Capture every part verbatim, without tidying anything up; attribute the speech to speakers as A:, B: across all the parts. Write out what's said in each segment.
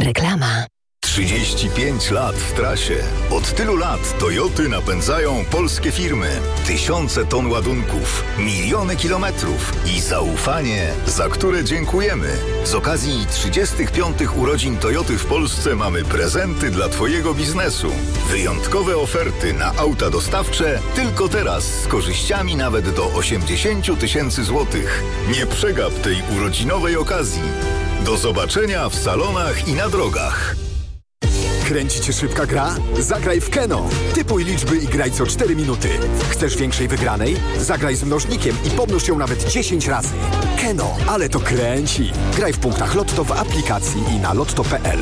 A: Reklama.
B: trzydzieści pięć lat w trasie. Od tylu lat Toyoty napędzają polskie firmy. Tysiące ton ładunków, miliony kilometrów i zaufanie, za które dziękujemy. Z okazji trzydziestych piątych urodzin Toyoty w Polsce mamy prezenty dla Twojego biznesu. Wyjątkowe oferty na auta dostawcze tylko teraz z korzyściami nawet do osiemdziesiąt tysięcy złotych. Nie przegap tej urodzinowej okazji. Do zobaczenia w salonach i na drogach.
C: Kręci cię szybka gra? Zagraj w Keno. Typuj liczby i graj co cztery minuty. Chcesz większej wygranej? Zagraj z mnożnikiem i pomnóż ją nawet dziesięć razy. Keno, ale to kręci. Graj w punktach Lotto w aplikacji i na lotto kropka p l.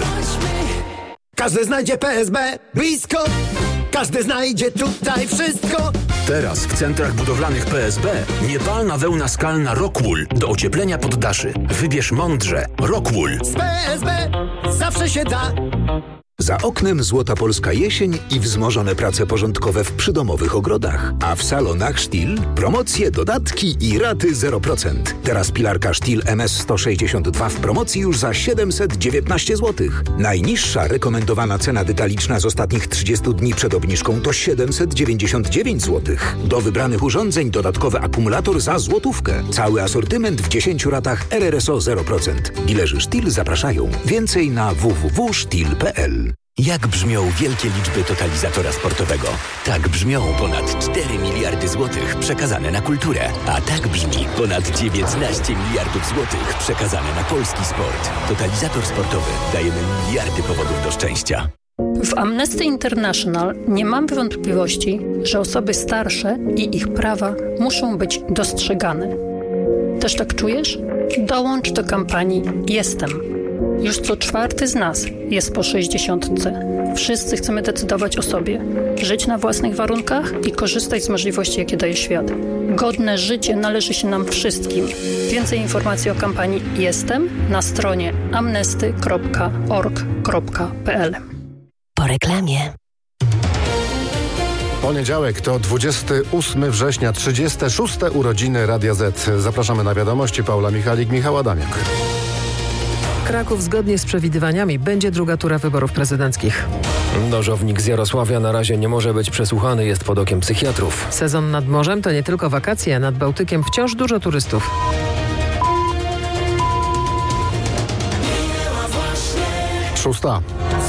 D: Każdy znajdzie P S B blisko. Każdy znajdzie tutaj wszystko.
E: Teraz w centrach budowlanych P S B niepalna wełna skalna Rockwool do ocieplenia poddaszy. Wybierz mądrze. Rockwool.
D: Z P S B zawsze się da.
F: Za oknem złota polska jesień i wzmożone prace porządkowe w przydomowych ogrodach. A w salonach Stihl promocje, dodatki i raty zero procent. Teraz pilarka Stihl M S sto sześćdziesiąt dwa w promocji już za siedemset dziewiętnaście złotych. Najniższa rekomendowana cena detaliczna z ostatnich trzydziestu dni przed obniżką to siedemset dziewięćdziesiąt dziewięć złotych. Do wybranych urządzeń dodatkowy akumulator za złotówkę. Cały asortyment w dziesięciu ratach R R S O zero procent. Dilerzy Stihl zapraszają. Więcej na w w w kropka stihl kropka p l.
G: Jak brzmią wielkie liczby totalizatora sportowego? Tak brzmią ponad cztery miliardy złotych przekazane na kulturę. A tak brzmi ponad dziewiętnaście miliardów złotych przekazane na polski sport. Totalizator sportowy. Dajemy miliardy powodów do szczęścia.
H: W Amnesty International nie mam wątpliwości, że osoby starsze i ich prawa muszą być dostrzegane. Też tak czujesz? Dołącz do kampanii Jestem. Już co czwarty z nas jest po sześćdziesiątce. Wszyscy chcemy decydować o sobie, żyć na własnych warunkach i korzystać z możliwości, jakie daje świat. Godne życie należy się nam wszystkim. Więcej informacji o kampanii Jestem na stronie amnesty kropka org kropka p l.
A: Po reklamie.
I: Poniedziałek to dwudziestego ósmego września, trzydzieste szóste urodziny Radia Z. Zapraszamy na wiadomości. Paula Michalik, Michał Adamiak.
J: Kraków zgodnie z przewidywaniami będzie druga tura wyborów prezydenckich.
K: Nożownik z Jarosławia na razie nie może być przesłuchany, jest pod okiem psychiatrów.
J: Sezon nad morzem to nie tylko wakacje, nad Bałtykiem wciąż dużo turystów.
I: Szósta.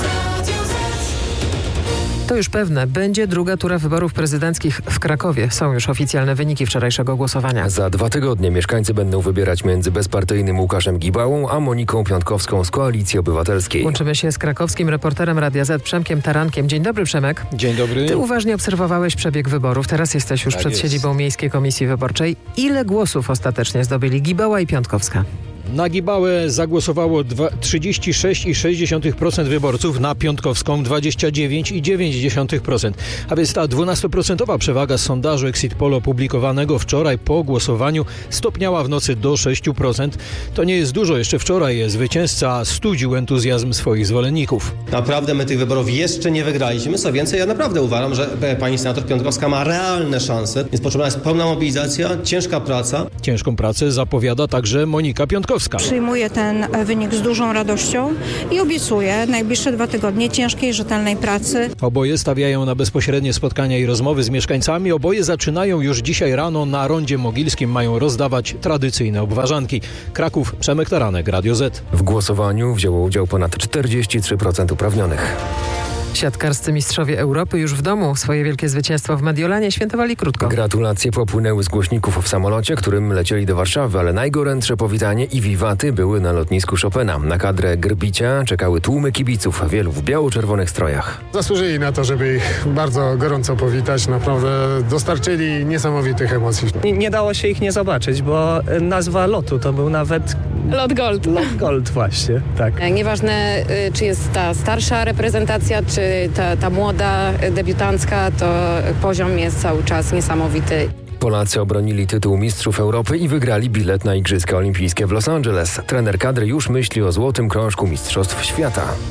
J: To już pewne, będzie druga tura wyborów prezydenckich w Krakowie. Są już oficjalne wyniki wczorajszego głosowania.
K: Za dwa tygodnie mieszkańcy będą wybierać między bezpartyjnym Łukaszem Gibałą a Moniką Piątkowską z Koalicji Obywatelskiej.
J: Łączymy się z krakowskim reporterem Radia Z, Przemkiem Tarankiem. Dzień dobry, Przemek.
L: Dzień dobry.
J: Ty uważnie obserwowałeś przebieg wyborów. Teraz jesteś już
L: tak
J: przed
L: jest.
J: siedzibą Miejskiej Komisji Wyborczej. Ile głosów ostatecznie zdobyli Gibała i Piątkowska?
L: Na Gibałę zagłosowało trzydzieści sześć przecinek sześć procent wyborców, na Piątkowską dwadzieścia dziewięć przecinek dziewięć procent. A więc ta dwunastoprocentowa przewaga z sondażu Exit Poll opublikowanego wczoraj po głosowaniu stopniała w nocy do sześć procent. To nie jest dużo. Jeszcze wczoraj zwycięzca studził entuzjazm swoich zwolenników.
M: Naprawdę my tych wyborów jeszcze nie wygraliśmy. Co więcej, ja naprawdę uważam, że pani senator Piątkowska ma realne szanse. Więc potrzebna jest pełna mobilizacja, ciężka praca.
L: Ciężką pracę zapowiada także Monika Piątkowska.
N: Przyjmuję ten wynik z dużą radością i obiecuję najbliższe dwa tygodnie ciężkiej, rzetelnej pracy.
L: Oboje stawiają na bezpośrednie spotkania i rozmowy z mieszkańcami. Oboje zaczynają już dzisiaj rano na Rondzie Mogilskim. Mają rozdawać tradycyjne obwarzanki. Kraków, Przemek Taranek, Radio Z.
K: W głosowaniu wzięło udział ponad czterdzieści trzy procent uprawnionych.
J: Siatkarscy mistrzowie Europy już w domu. Swoje wielkie zwycięstwo w Mediolanie świętowali krótko.
K: Gratulacje popłynęły z głośników w samolocie, którym lecieli do Warszawy, ale najgorętsze powitanie i wiwaty były na lotnisku Chopina. Na kadrę Grbicia czekały tłumy kibiców, wielu w biało-czerwonych strojach.
O: Zasłużyli na to, żeby ich bardzo gorąco powitać. Naprawdę dostarczyli niesamowitych emocji.
P: Nie, nie dało się ich nie zobaczyć, bo nazwa lotu to był nawet...
Q: Lot Gold.
P: Lot Gold właśnie, tak.
Q: Nieważne, czy jest ta starsza reprezentacja, czy ta, ta młoda, debiutancka, to poziom jest cały czas niesamowity.
K: Polacy obronili tytuł mistrzów Europy i wygrali bilet na Igrzyska Olimpijskie w Los Angeles. Trener kadry już myśli o złotym krążku mistrzostw świata.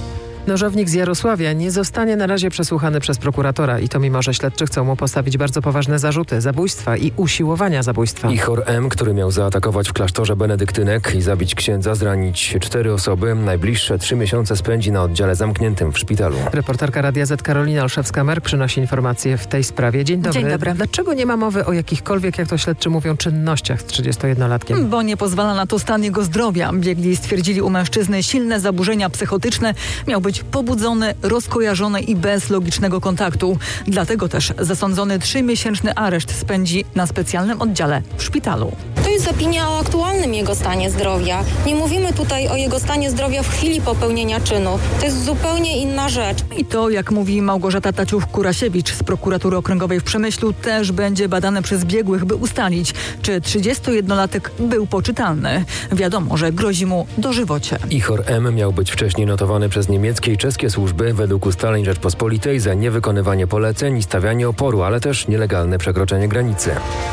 J: Nożownik z Jarosławia nie zostanie na razie przesłuchany przez prokuratora i to mimo, że śledczy chcą mu postawić bardzo poważne zarzuty zabójstwa i usiłowania zabójstwa.
K: Ichor M., który miał zaatakować w klasztorze benedyktynek i zabić księdza, zranić cztery osoby, najbliższe trzy miesiące spędzi na oddziale zamkniętym w szpitalu.
J: Reporterka Radia Z Karolina Olszewska-Merk przynosi informacje w tej sprawie. Dzień dobry.
R: Dzień dobry.
J: Dlaczego nie ma mowy o jakichkolwiek, jak to śledczy mówią, czynnościach z trzydziestojednolatkiem?
R: Bo nie pozwala na to stan jego zdrowia. Biegli stwierdzili u mężczyzny silne zaburzenia psychotyczne. Miał być pobudzony, rozkojarzony i bez logicznego kontaktu. Dlatego też zasądzony trzymiesięczny areszt spędzi na specjalnym oddziale w szpitalu.
S: To jest opinia o aktualnym jego stanie zdrowia. Nie mówimy tutaj o jego stanie zdrowia w chwili popełnienia czynu. To jest zupełnie inna rzecz.
R: I to, jak mówi Małgorzata Taciuch-Kurasiewicz z prokuratury okręgowej w Przemyślu, też będzie badane przez biegłych, by ustalić, czy trzydziestojednolatek był poczytalny. Wiadomo, że grozi mu dożywocie.
K: Ichor M. miał być wcześniej notowany przez niemieckie i czeskie służby według ustaleń Rzeczpospolitej za niewykonywanie poleceń i stawianie oporu, ale też nielegalne przekroczenie granicy.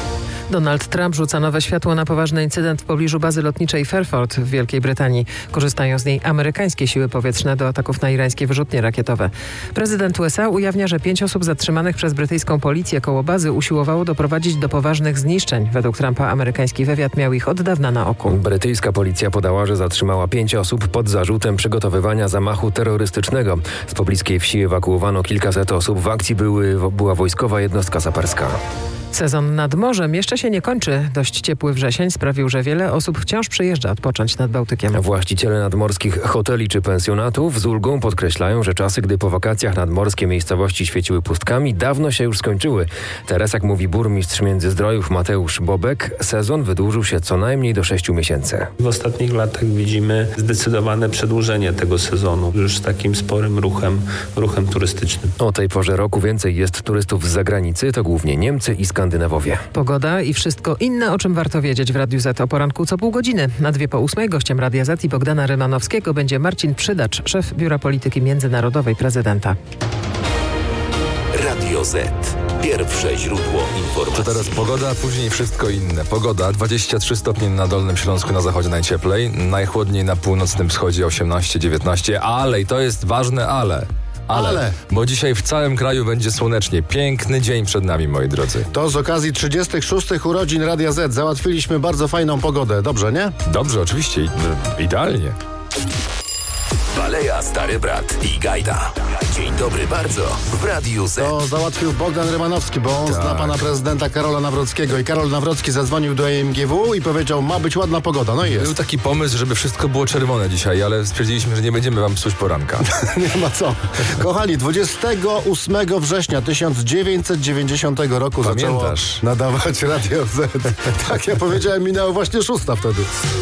J: Donald Trump rzuca nowe światło na poważny incydent w pobliżu bazy lotniczej Fairford w Wielkiej Brytanii. Korzystają z niej amerykańskie siły powietrzne do ataków na irańskie wyrzutnie rakietowe. Prezydent U S A ujawnia, że pięć osób zatrzymanych przez brytyjską policję koło bazy usiłowało doprowadzić do poważnych zniszczeń. Według Trumpa amerykański wywiad miał ich od dawna na oku.
K: Brytyjska policja podała, że zatrzymała pięć osób pod zarzutem przygotowywania zamachu terrorystycznego. Z pobliskiej wsi ewakuowano kilkaset osób. W akcji były, była wojskowa jednostka saperska.
J: Sezon nad morzem jeszcze się nie kończy. Dość ciepły wrzesień sprawił, że wiele osób wciąż przyjeżdża odpocząć nad Bałtykiem.
K: Właściciele nadmorskich hoteli czy pensjonatów z ulgą podkreślają, że czasy, gdy po wakacjach nadmorskie miejscowości świeciły pustkami, dawno się już skończyły. Teraz, jak mówi burmistrz Międzyzdrojów Mateusz Bobek, sezon wydłużył się co najmniej do sześciu miesięcy.
T: W ostatnich latach widzimy zdecydowane przedłużenie tego sezonu, już z takim sporym ruchem, ruchem turystycznym.
K: O tej porze roku więcej jest turystów z zagranicy, to głównie Niemcy i Skandynawowie. Skandynawowie.
J: Pogoda i wszystko inne, o czym warto wiedzieć w Radiu Z o poranku co pół godziny. Na dwie po ósmej gościem Radia Z i Bogdana Rymanowskiego będzie Marcin Przydacz, szef Biura Polityki Międzynarodowej prezydenta.
G: Radio Z. Pierwsze źródło informacji.
U: To teraz pogoda, a później wszystko inne. Pogoda dwadzieścia trzy stopnie na Dolnym Śląsku, na zachodzie najcieplej, najchłodniej na północnym wschodzie osiemnaście dziewiętnaście, ale i to jest ważne ale. Ale, ale, bo dzisiaj w całym kraju będzie słonecznie. Piękny dzień przed nami, moi drodzy.
I: To z okazji trzydziestych szóstych urodzin Radia Z załatwiliśmy bardzo fajną pogodę. Dobrze, nie?
U: Dobrze, oczywiście. Idealnie.
G: Baleja, Stary Brat i Gajda. Dzień dobry bardzo w Radiu Z.
I: To załatwił Bogdan Rymanowski, bo on tak. zna pana prezydenta Karola Nawrockiego i Karol Nawrocki zadzwonił do E M G W i powiedział, ma być ładna pogoda. No i jest.
U: Był taki pomysł, żeby wszystko było czerwone dzisiaj, ale stwierdziliśmy, że nie będziemy wam psuć poranka.
I: Nie ma co. Kochani, dwudziestego ósmego września tysiąc dziewięćset dziewięćdziesiątego roku
U: Pamiętasz?
I: zaczęło nadawać Radio Z. Tak, ja powiedziałem, minęło właśnie szósta wtedy.